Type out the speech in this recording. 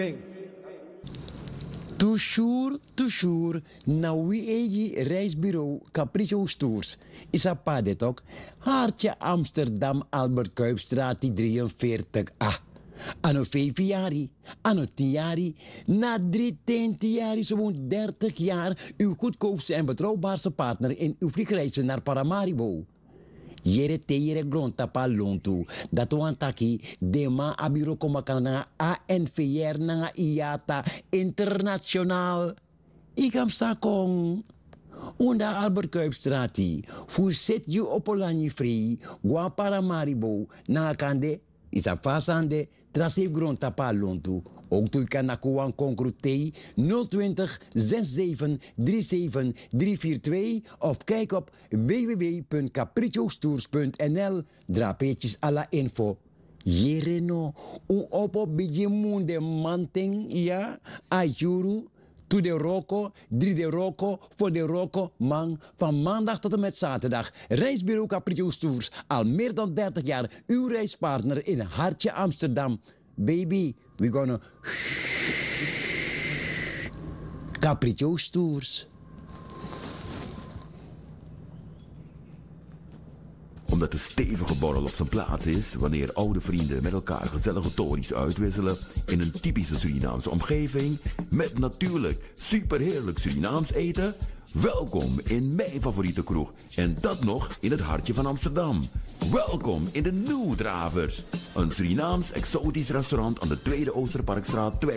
Toujours, na wie egi reisbureau Capriccio Tours. Is a padetok, Hartje Amsterdam, Albert Kuipstraat 43A. Anno 5 jaar, anno 10 jaar, na 10 jaar, zo'n 30 jaar, uw goedkoopste en betrouwbaarste partner in uw vliegreizen naar Paramaribo. Jere te jere grond tapa lontu. Dat wantaki dema abiro komakana ANVR nanga IATA internationaal. Ikam sakong. Unda Albert Kuipstrati. Fuset you opolani free. Gua Paramaribo. Nanga kande. Isa fasande. Trasif grond tapa lontu. Ook toe kan nakuan concrutei 020 67 37 342 of kijk op www.capricciostours.nl. Drapeetjes à la info. Jereno, u op biji munde manting, ja, ajuru, to de roko, 3 de roko, voor de roko, man, van maandag tot en met zaterdag. Reisbureau Capriccio Tours, al meer dan 30 jaar, uw reispartner in Hartje Amsterdam. Baby, we're gonna Capriccio Tours. Omdat de stevige borrel op zijn plaats is wanneer oude vrienden met elkaar gezellige tories uitwisselen in een typische Surinaamse omgeving met natuurlijk superheerlijk Surinaams eten. Welkom in mijn favoriete kroeg en dat nog in het hartje van Amsterdam. Welkom in de Nieuw Dravers, een Surinaams exotisch restaurant aan de Tweede Oosterparkstraat 2.